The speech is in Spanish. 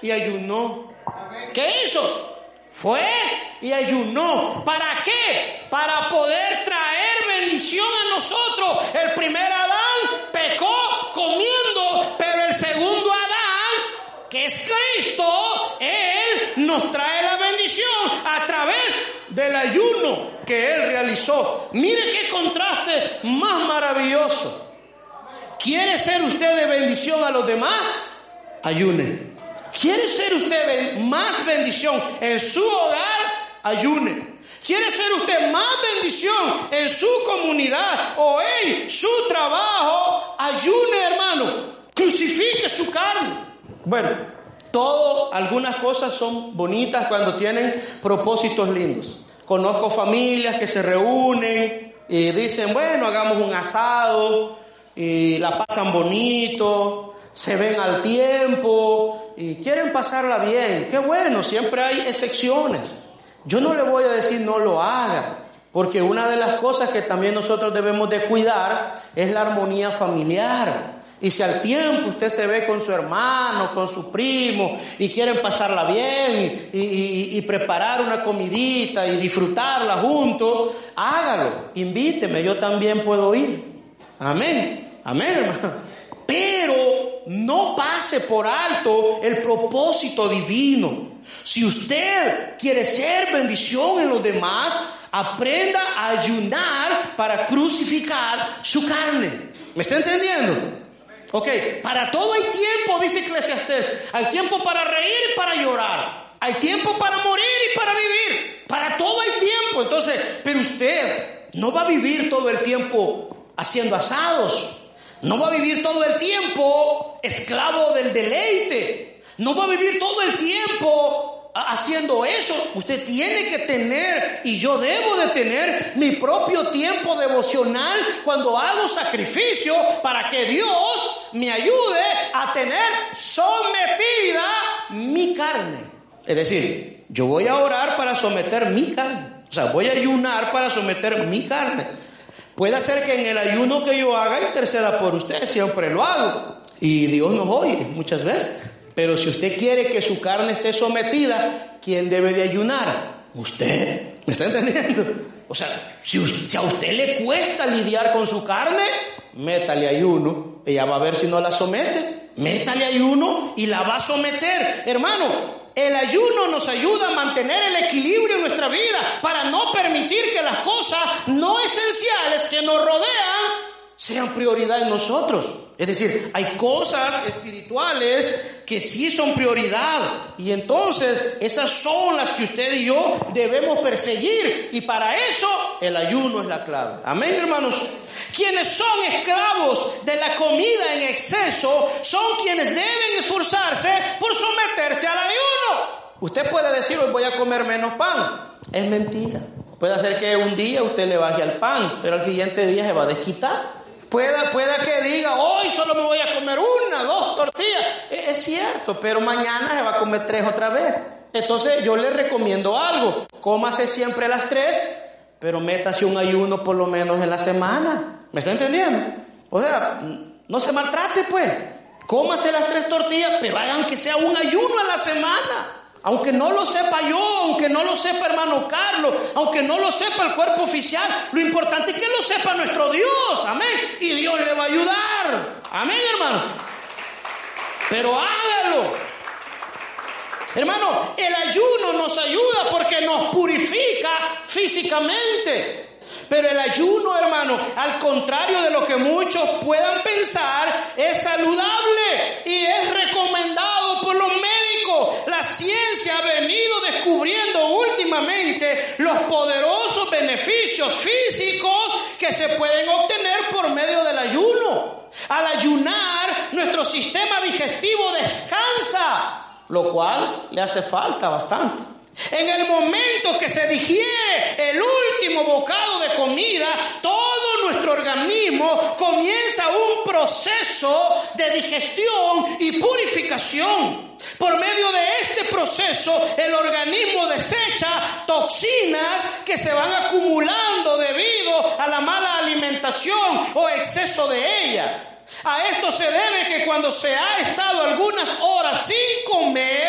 y ayunó. ¿Qué hizo? Fue y ayunó. ¿Para qué? Para poder traer bendición a nosotros. El primer Adán pecó comiendo, pero el segundo Adán, que es Cristo, Él nos trae la bendición a través del ayuno que Él realizó. Mire qué contraste más maravilloso. ¿Quiere ser usted de bendición a los demás? Ayune. ¿Quiere ser usted más bendición en su hogar? Ayune. ¿Quiere ser usted más bendición en su comunidad o en su trabajo? Ayune, hermano. Crucifique su carne. Bueno, algunas cosas son bonitas cuando tienen propósitos lindos. Conozco familias que se reúnen y dicen, bueno, hagamos un asado y la pasan bonito. Se ven al tiempo y quieren pasarla bien. Qué bueno, siempre hay excepciones. Yo no le voy a decir no lo haga, porque una de las cosas que también nosotros debemos de cuidar es la armonía familiar. Y si al tiempo usted se ve con su hermano, con su primo y quieren pasarla bien y preparar una comidita y disfrutarla juntos, hágalo, invíteme, yo también puedo ir. Amén, amén, hermano. Pero no pase por alto el propósito divino. Si usted quiere ser bendición en los demás, aprenda a ayunar para crucificar su carne. ¿Me está entendiendo? Ok, para todo hay tiempo, dice Eclesiastés. Hay tiempo para reír y para llorar. Hay tiempo para morir y para vivir. Para todo hay tiempo. Entonces, pero usted no va a vivir todo el tiempo haciendo asados. No va a vivir todo el tiempo esclavo del deleite. No va a vivir todo el tiempo haciendo eso. Usted tiene que tener, y yo debo de tener, mi propio tiempo devocional cuando hago sacrificio para que Dios me ayude a tener sometida mi carne. Es decir, yo voy a orar para someter mi carne. O sea, voy a ayunar para someter mi carne. Puede ser que en el ayuno que yo haga interceda por usted, siempre lo hago. Y Dios nos oye muchas veces. Pero si usted quiere que su carne esté sometida, ¿quién debe de ayunar? Usted. ¿Me está entendiendo? O sea, si a usted le cuesta lidiar con su carne, métale ayuno. Ella va a ver si no la somete. Métale ayuno y la va a someter. Hermano, el ayuno nos ayuda a mantener el equilibrio en nuestra vida para no permitir que las cosas no esenciales que nos rodean sean prioridad en nosotros. Es decir, hay cosas espirituales que sí son prioridad y entonces esas son las que usted y yo debemos perseguir y para eso el ayuno es la clave. Amén, hermanos. Quienes son esclavos de la comida en exceso son quienes deben esforzarse por someterse al ayuno. Usted puede decir, hoy voy a comer menos pan. Es mentira. Puede hacer que un día usted le baje al pan, pero al siguiente día se va a desquitar. Pueda que diga, hoy solo me voy a comer 1, 2 tortillas. Es cierto, pero mañana se va a comer 3 otra vez. Entonces yo le recomiendo algo. Cómase siempre las 3, pero métase un ayuno por lo menos en la semana. ¿Me está entendiendo? O sea, no se maltrate pues. Cómase las 3 tortillas, pero hagan que sea un ayuno en la semana. Aunque no lo sepa yo, aunque no lo sepa hermano Carlos, aunque no lo sepa el cuerpo oficial, lo importante es que lo sepa nuestro Dios, amén, y Dios le va a ayudar, amén, hermano. Pero hágalo. Hermano, el ayuno nos ayuda porque nos purifica físicamente. Pero el ayuno, hermano, al contrario de lo que muchos puedan pensar, es saludable y es recomendado por los médicos. La ciencia ha venido descubriendo últimamente los poderosos beneficios físicos que se pueden obtener por medio del ayuno. Al ayunar, nuestro sistema digestivo descansa, lo cual le hace falta bastante. En el momento que se digiere el último bocado de comida, todo nuestro organismo comienza un proceso de digestión y purificación. Por medio de este proceso, el organismo desecha toxinas que se van acumulando debido a la mala alimentación o exceso de ella. A esto se debe que cuando se ha estado algunas horas sin comer,